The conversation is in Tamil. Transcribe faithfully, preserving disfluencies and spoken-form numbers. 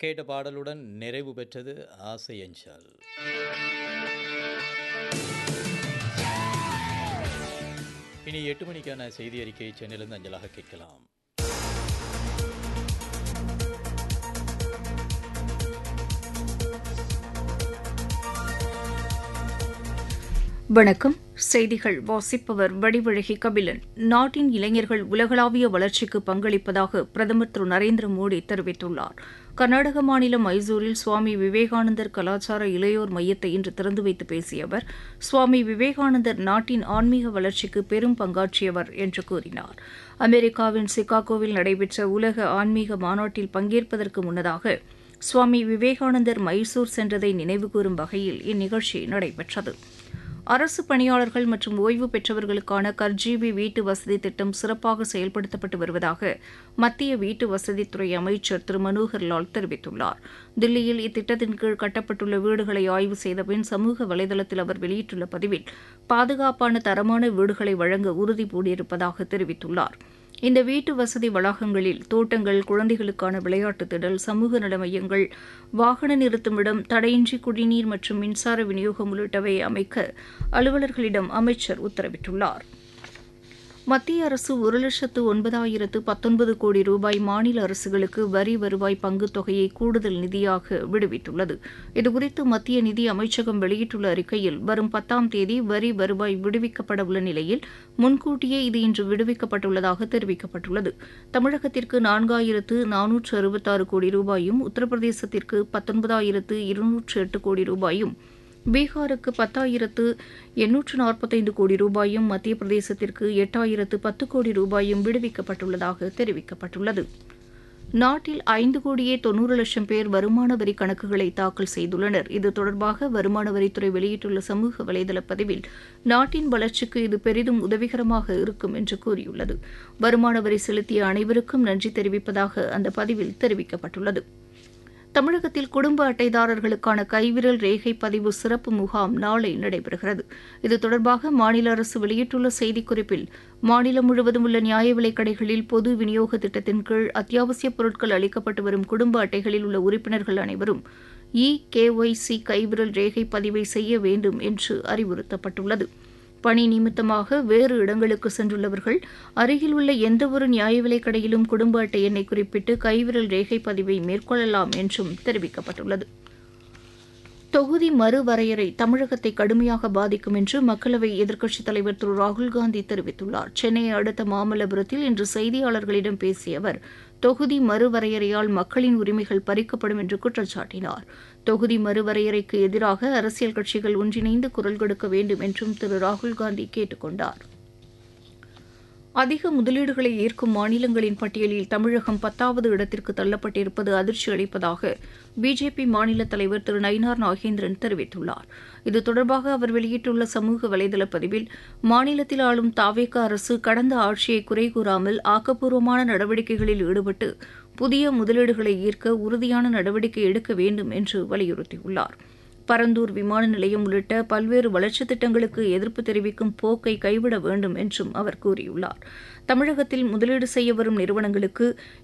கேட்ட பாடலுடன் நிறைவு பெற்றது ஆசை அஞ்சல். இனி எட்டு மணிக்கான செய்தி அறிக்கை சென்னையிலிருந்து அஞ்சலாக கேட்கலாம். வணக்கம். செய்திகள் வாசிப்பவர் வடிவழகி கபிலன். நாட்டின் இளைஞர்கள் உலகளாவிய வளர்ச்சிக்கு பங்களிப்பதாக பிரதமர் திரு நரேந்திர மோடி தெரிவித்துள்ளார். கர்நாடக மாநிலம் மைசூரில் சுவாமி விவேகானந்தர் கலாச்சார இளையோர் மையத்தை இன்று திறந்து வைத்து பேசிய அவர், சுவாமி விவேகானந்தர் நாட்டின் ஆன்மீக வளர்ச்சிக்கு பெரும் பங்காற்றியவர் என்று கூறினார். அமெரிக்காவின் சிகாகோவில் நடைபெற்ற உலக ஆன்மீக மாநாட்டில் பங்கேற்பதற்கு முன்னதாக சுவாமி விவேகானந்தர் மைசூர் சென்றதை நினைவுகூரும் வகையில் இந்நிகழ்ச்சி நடைபெற்றது. அரசு பணியாளர்கள் மற்றும் ஓய்வு பெற்றவர்களுக்கான கர்ஜீவி வீட்டு வசதி திட்டம் சிறப்பாக செயல்படுத்தப்பட்டு வருவதாக மத்திய வீட்டு வசதித்துறை அமைச்சர் திரு மனோகர் லால் தெரிவித்துள்ளார். தில்லியில் இத்திட்டத்தின் கீழ் கட்டப்பட்டுள்ள வீடுகளை ஆய்வு செய்த பின் சமூக வலைதளத்தில் அவர் வெளியிட்டுள்ள பதிவில், பாதுகாப்பான தரமான வீடுகளை வழங்க உறுதி பூண்டிருப்பதாக தெரிவித்துள்ளார். இந்த வீட்டு வசதி வளாகங்களில் தோட்டங்கள், குழந்தைகளுக்கான விளையாட்டு திடல், சமூக நல மையங்கள், வாகன நிறுத்துமிடம், தடையின்றி குடிநீர் மற்றும் மின்சார விநியோகம் உள்ளிட்டவை அமைக்க அலுவலர்களிடம் அமைச்சர் உத்தரவிட்டுள்ளார். மத்திய அரசு ஒரு லட்சத்து ஒன்பதாயிரத்து பத்தொன்பது கோடி ரூபாய் மாநில அரசுகளுக்கு வரி வருவாய் பங்குத் தொகையை கூடுதல் நிதியாக விடுவித்துள்ளது. இதுகுறித்து மத்திய நிதி அமைச்சகம் வெளியிட்டுள்ள அறிக்கையில், வரும் பத்தாம் தேதி வரி வருவாய் விடுவிக்கப்பட உள்ள நிலையில் முன்கூட்டியே இது இன்று விடுவிக்கப்பட்டுள்ளதாக தெரிவிக்கப்பட்டுள்ளது. தமிழகத்திற்கு நான்காயிரத்து நானூற்று அறுபத்தாறு கோடி ரூபாயும், உத்தரப்பிரதேசத்திற்கு பத்தொன்பதாயிரத்து இருநூற்று எட்டு கோடி ரூபாயும், பீகாருக்கு பத்தாயிரத்து எண்ணூற்று நாற்பத்தைந்து கோடி ரூபாயும், மத்திய பிரதேசத்திற்கு எட்டாயிரத்து பத்து கோடி ரூபாயும் விடுவிக்கப்பட்டுள்ளதாக தெரிவிக்கப்பட்டுள்ளது. நாட்டில் ஐந்து கோடியே தொன்னூறு லட்சம் பேர் வருமான வரி கணக்குகளை தாக்கல் செய்துள்ளனர். இது தொடர்பாக வருமான வரித்துறை வெளியிட்டுள்ள சமூக வலைதள பதிவில், நாட்டின் வளர்ச்சிக்கு இது பெரிதும் உதவிகரமாக இருக்கும் என்று கூறியுள்ளது. வருமான வரி செலுத்திய அனைவருக்கும் நன்றி தெரிவிப்பதாக அந்த பதிவில் தெரிவிக்கப்பட்டுள்ளது. தமிழகத்தில் குடும்ப அட்டைதாரர்களுக்கான கைவிரல் ரேகை பதிவு சிறப்பு முகாம் நாளை நடைபெறுகிறது. இது தொடர்பாக மாநில அரசு வெளியிட்டுள்ள செய்திக்குறிப்பில், மாநிலம் முழுவதும் உள்ள நியாய விலைக் கடைகளில் பொது விநியோக திட்டத்தின் கீழ் அத்தியாவசியப் பொருட்கள் அளிக்கப்பட்டு வரும் குடும்ப அட்டைகளில் உள்ள உறுப்பினர்கள் அனைவரும் இ கேஒய்சி கைவிரல் ரேகை பதிவை செய்ய வேண்டும் என்று அறிவுறுத்தப்பட்டுள்ளது. பணி நிமித்தமாக வேறு இடங்களுக்கு சென்றுள்ளவர்கள் அருகில் உள்ள எந்தவொரு நியாய விலைக் கடையிலும் குடும்ப அட்டை எண்ணை குறிப்பிட்டு கைவிரல் ரேகை பதிவை மேற்கொள்ளலாம் என்றும் தெரிவிக்கப்பட்டுள்ளது. தொகுதி மறுவரையறை தமிழகத்தை கடுமையாக பாதிக்கும் என்று மக்களவை எதிர்க்கட்சித் தலைவர் திரு ராகுல்காந்தி தெரிவித்துள்ளார். சென்னையை அடுத்த மாமல்லபுரத்தில் இன்று செய்தியாளர்களிடம் பேசிய அவர், தொகுதி மறுவரையறையால் மக்களின் உரிமைகள் பறிக்கப்படும் என்று குற்றம் சாட்டினார். தொகுதி மறுவரையறைக்கு எதிராக அரசியல் கட்சிகள் ஒன்றிணைந்து குரல் கொடுக்க வேண்டும் என்றும் திரு ராகுல்காந்தி கேட்டுக் கொண்டார். அதிக முதலீடுகளை ஈர்க்கும் மாநிலங்களின் பட்டியலில் தமிழகம் பத்தாவது இடத்திற்கு தள்ளப்பட்டிருப்பது அதிர்ச்சி அளிப்பதாக பிஜேபி மாநில தலைவர் திரு நயினார் நாகேந்திரன் தெரிவித்துள்ளார். இது தொடர்பாக அவர் வெளியிட்டுள்ள சமூக வலைதள பதிவில், மாநிலத்தில் ஆளும் தாவேகா அரசு கடந்த ஆட்சியை குறை கூறாமல் ஆக்கப்பூர்வமான நடவடிக்கைகளில் ஈடுபட்டு புதிய முதலீடுகளை ஈர்க்க உறுதியான நடவடிக்கை எடுக்க வேண்டும் என்று வலியுறுத்தியுள்ளார். பரந்தூர் விமான நிலையம் உள்ளிட்ட பல்வேறு வளர்ச்சித் திட்டங்களுக்கு எதிர்ப்பு தெரிவிக்கும் போக்கை கைவிட வேண்டும் என்றும் அவர் கூறியுள்ளார். தமிழகத்தில் முதலீடு செய்ய வரும் நிறுவனங்களுக்கு